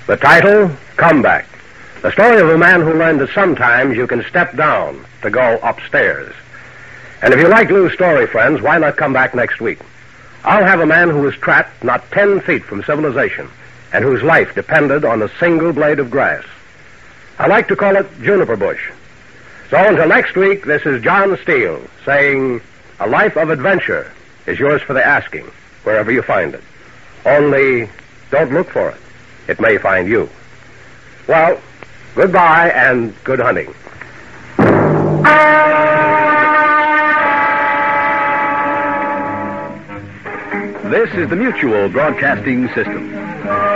The title, Comeback. The story of a man who learned that sometimes you can step down to go upstairs. And if you like Lou's story, friends, why not come back next week? I'll have a man who was trapped not 10 feet from civilization and whose life depended on a single blade of grass. I like to call it Juniper Bush. So until next week, this is John Steele saying, a life of adventure is yours for the asking, wherever you find it. Only don't look for it. It may find you. Well, goodbye and good hunting. This is the Mutual Broadcasting System.